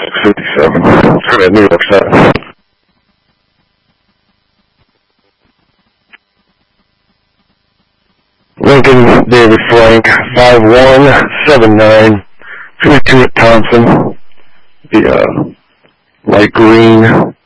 657. Let's go to New York side. Lincoln, David Frank, 5179, 22 at Thompson. The light green